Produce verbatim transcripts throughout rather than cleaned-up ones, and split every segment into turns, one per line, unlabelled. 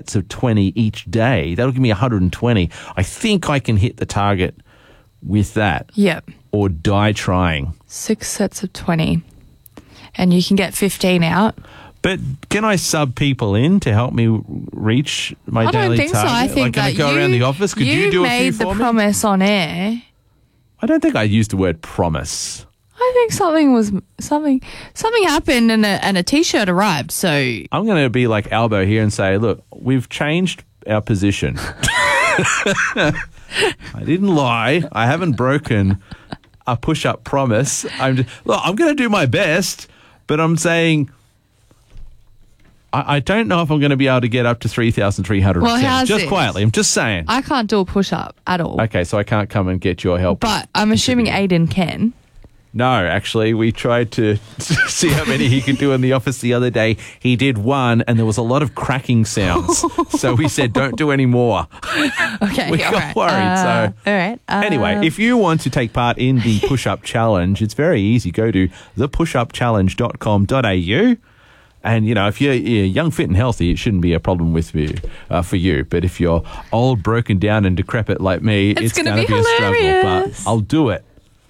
sets of twenty each day. That'll give me one hundred twenty. I think I can hit the target with that.
Yep.
Or die trying.
Six sets of twenty. And you can get fifteen out.
But can I sub people in to help me reach my
I
daily
don't think
target?
so. I think
like, can
that
I go
you,
around the office? Could you,
you
do a few
made the
for me?
promise on air.
I don't think I used the word promise.
I think something was something something happened and a and a t-shirt arrived. So
I'm going to be like Albo here and say, look, we've changed our position. I didn't lie. I haven't broken a push-up promise. I'm just, look, I'm going to do my best, but I'm saying I, I don't know if I'm going to be able to get up to three thousand three hundred.
Well, how's
just
this?
quietly. I'm just saying.
I can't do a push-up at all.
Okay, so I can't come and get your help.
But I'm assuming Aiden can.
No, actually, we tried to see how many he could do in the office the other day. He did one, and there was a lot of cracking sounds. So we said, don't do any more.
Okay,
we
all
got
right.
worried.
Uh,
so
all right. Uh,
anyway, if you want to take part in the push-up challenge, it's very easy. Go to the push up challenge dot com dot a u. And, you know, if you're, you're young, fit and healthy, it shouldn't be a problem with you, uh, for you. But if you're old, broken down and decrepit like me, it's,
It's
going
gonna
to
be
be a struggle.
hilarious.
But I'll do it.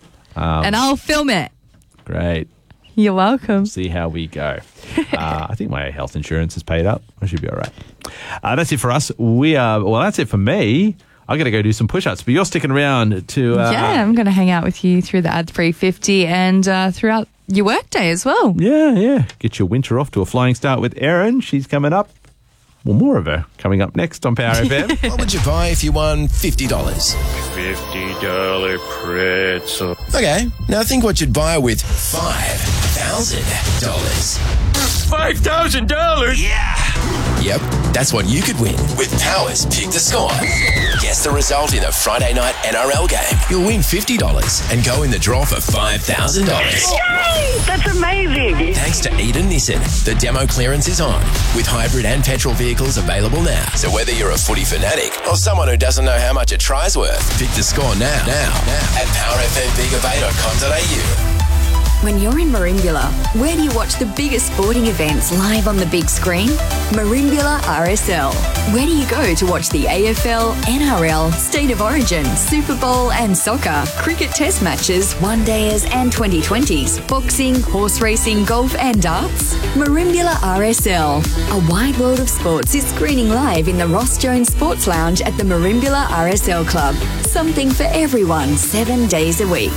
Um,
and I'll film it.
Great.
You're welcome.
See how we go. Uh, I think my health insurance is paid up. I should be all right. Uh, that's it for us. We are, well, that's it for me. I got to go do some push-ups, but you're sticking around to... Uh,
yeah, I'm going to hang out with you through the Ad three fifty and uh, throughout your workday as well.
Yeah, yeah. Get your winter off to a flying start with Erin. She's coming up. Well, more of her coming up next on Power F M.
What would you buy if you won fifty dollars?
fifty dollar pretzel.
Okay, now think what you'd buy with five thousand dollars.
five thousand dollars?
Yeah! Yep, that's what you could win with Power's Pick the Score. Guess the result in a Friday night N R L game. You'll win fifty dollars and go in the draw for five thousand dollars.
Yay! That's amazing!
Thanks to Eden Nissan, the demo clearance is on, with hybrid and petrol vehicles available now. So whether you're a footy fanatic or someone who doesn't know how much a try's worth, pick the score now, now, now at power f m bigger bay dot com dot a u.
When you're in Merimbula, where do you watch the biggest sporting events live on the big screen? Merimbula R S L. Where do you go to watch the A F L, N R L, State of Origin, Super Bowl and soccer, cricket test matches, one-dayers and twenty twenties, boxing, horse racing, golf and darts? Merimbula R S L. A wide world of sports is screening live in the Ross Jones Sports Lounge at the Merimbula R S L Club. Something for everyone, seven days a week.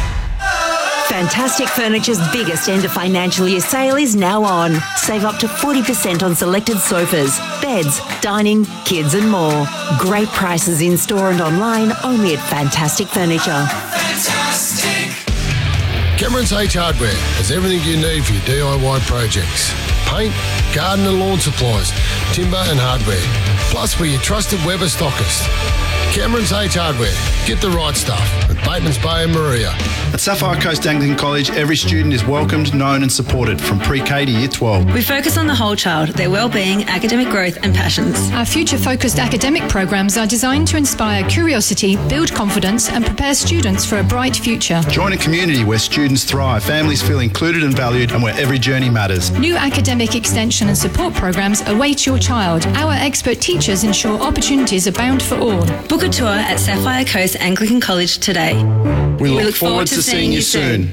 Fantastic Furniture's biggest end of financial year sale is now on. Save up to forty percent on selected sofas, beds, dining, kids and more. Great prices in store and online only at Fantastic Furniture.
Fantastic. Cameron's H Hardware has everything you need for your D I Y projects. Paint, garden and lawn supplies, timber and hardware. Plus we're your trusted Weber stockist. Cameron's H Hardware. Get the right stuff at Bateman's Bay and Maria.
At Sapphire Coast Anglican College, every student is welcomed, known and supported from pre-K to year twelve.
We focus on the whole child, their well-being, academic growth and passions.
Our future-focused academic programs are designed to inspire curiosity, build confidence and prepare students for a bright future.
Join a community where students thrive, families feel included and valued, and where every journey matters.
New academic extension and support programs await your child. Our expert teachers ensure opportunities abound for all.
Book a tour at Sapphire Coast Anglican College today.
We look, we look forward, forward to seeing you soon.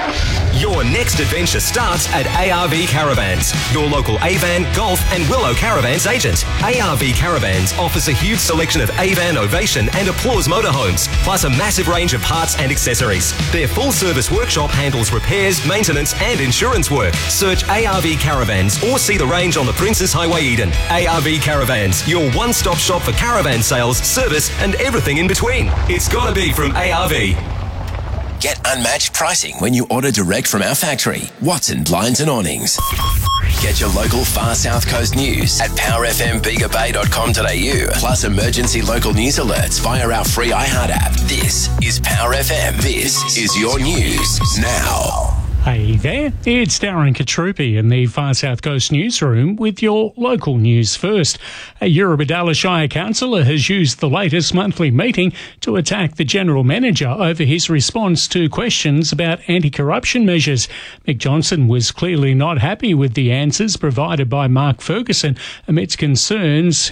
Your next adventure starts at A R V Caravans, your local Avan, Golf and Willow Caravans agent. A R V Caravans offers a huge selection of Avan, Ovation and Applause motorhomes, plus a massive range of parts and accessories. Their full-service workshop handles repairs, maintenance and insurance work. Search A R V Caravans or see the range on the Princes Highway Eden. A R V Caravans, your one-stop shop for caravan sales, service and everything in between. It's got to be from A R V.
Get unmatched pricing when you order direct from our factory, Watson Blinds and Awnings. Get your local far south coast news at power f m bigger bay dot com dot a u, plus emergency local news alerts via our free iHeart app. This is Power F M. This is your news now.
Hey there, it's Darren Katrupi in the Far South Coast newsroom with your local news first. A Eurobodalla Shire councillor has used the latest monthly meeting to attack the General Manager over his response to questions about anti-corruption measures. Mick Johnson was clearly not happy with the answers provided by Mark Ferguson amidst concerns